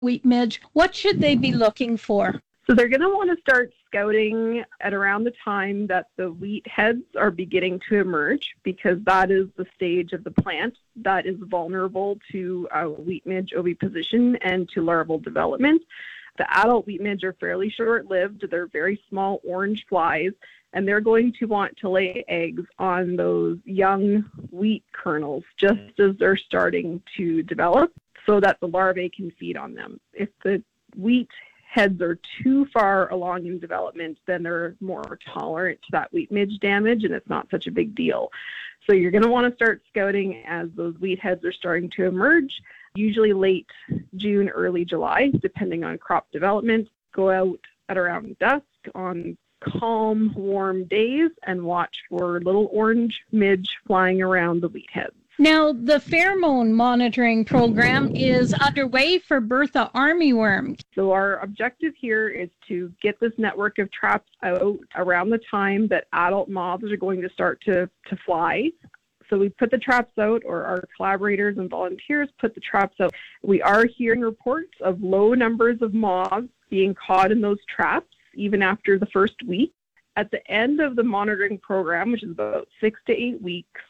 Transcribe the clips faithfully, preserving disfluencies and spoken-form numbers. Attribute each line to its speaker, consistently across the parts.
Speaker 1: wheat midge, what should they be looking for?
Speaker 2: So they're going to want to start scouting at around the time that the wheat heads are beginning to emerge, because that is the stage of the plant that is vulnerable to uh, wheat midge oviposition and to larval development. The adult wheat midge are fairly short-lived. They're very small orange flies, and they're going to want to lay eggs on those young wheat kernels just as they're starting to develop so that the larvae can feed on them. If the wheat heads are too far along in development, then they're more tolerant to that wheat midge damage, and it's not such a big deal. So you're going to want to start scouting as those wheat heads are starting to emerge, usually late June, early July, depending on crop development. Go out at around dusk on calm, warm days and watch for little orange midge flying around the wheat heads.
Speaker 1: Now, the pheromone monitoring program is underway for Bertha armyworm.
Speaker 2: So our objective here is to get this network of traps out around the time that adult moths are going to start to, to fly. So we put the traps out, or our collaborators and volunteers put the traps out. We are hearing reports of low numbers of moths being caught in those traps, even after the first week. At the end of the monitoring program, which is about six to eight weeks,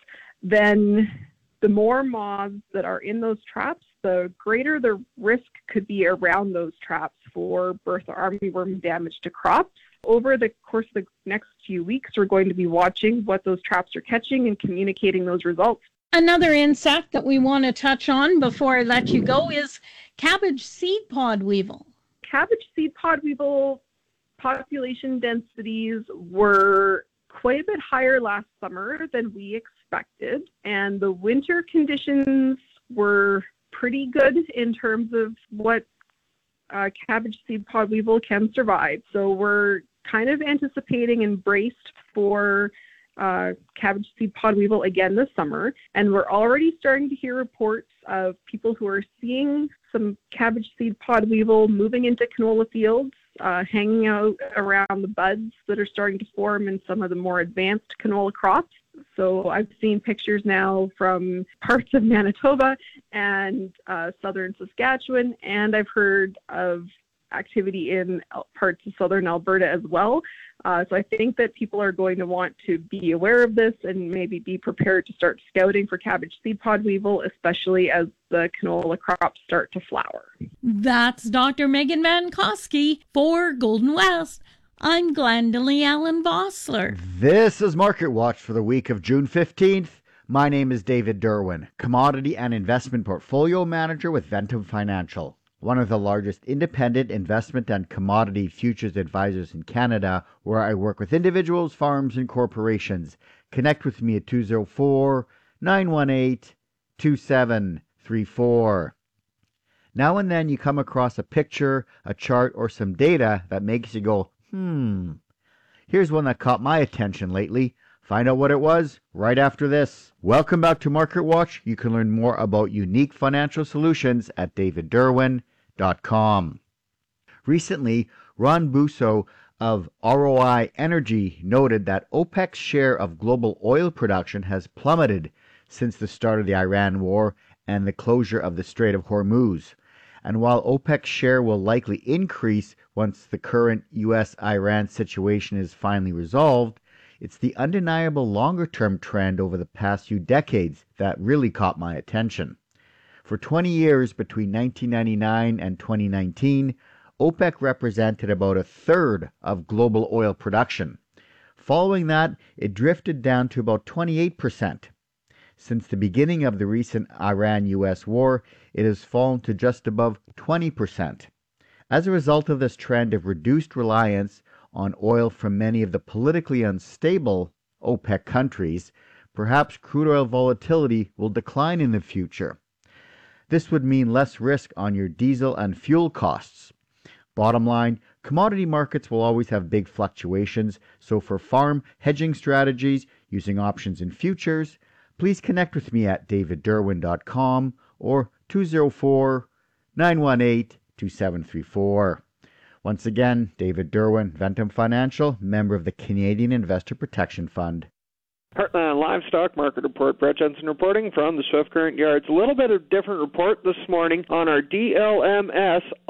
Speaker 2: then the more moths that are in those traps, the greater the risk could be around those traps for Bertha armyworm damage to crops. Over the course of the next few weeks, we're going to be watching what those traps are catching and communicating those results.
Speaker 1: Another insect that we want to touch on before I let you go is cabbage seed pod weevil.
Speaker 2: Cabbage seed pod weevil population densities were quite a bit higher last summer than we expected, and the winter conditions were pretty good in terms of what uh, cabbage seed pod weevil can survive. So we're kind of anticipating and braced for uh, cabbage seed pod weevil again this summer, and we're already starting to hear reports of people who are seeing some cabbage seed pod weevil moving into canola fields, uh, hanging out around the buds that are starting to form in some of the more advanced canola crops. So I've seen pictures now from parts of Manitoba and uh, southern Saskatchewan, and I've heard of activity in parts of southern Alberta as well. Uh, so I think that people are going to want to be aware of this and maybe be prepared to start scouting for cabbage seed pod weevil, especially as the canola crops start to flower.
Speaker 1: That's Doctor Megan Mankowski for Golden West. I'm Glendalee Allen Vossler.
Speaker 3: This is Market Watch for the week of June fifteenth. My name is David Derwin, Commodity and Investment Portfolio Manager with Ventum Financial, one of the largest independent investment and commodity futures advisors in Canada, where I work with individuals, farms, and corporations. Connect with me at two oh four, nine one eight, two seven three four. Now and then you come across a picture, a chart, or some data that makes you go, hmm. Here's one that caught my attention lately. Find out what it was right after this. Welcome back to Market Watch. You can learn more about unique financial solutions at david derwin dot com. Recently, Ron Busso of R O I Energy noted that OPEC's share of global oil production has plummeted since the start of the Iran war and the closure of the Strait of Hormuz. And while OPEC's share will likely increase once the current U S Iran situation is finally resolved, it's the undeniable longer-term trend over the past few decades that really caught my attention. For twenty years, between nineteen ninety-nine and twenty nineteen, OPEC represented about a third of global oil production. Following that, it drifted down to about twenty-eight percent. Since the beginning of the recent Iran U S war, it has fallen to just above twenty percent. As a result of this trend of reduced reliance on oil from many of the politically unstable OPEC countries, perhaps crude oil volatility will decline in the future. This would mean less risk on your diesel and fuel costs. Bottom line, commodity markets will always have big fluctuations, so for farm hedging strategies using options and futures, please connect with me at david derwin dot com or two oh four, nine one eight, two seven three four. Once again, David Derwin, Ventum Financial, member of the Canadian Investor Protection Fund.
Speaker 4: Heartland Livestock Market Report. Brett Jensen reporting from the Swift Current Yards. A little bit of different report this morning on our D L M S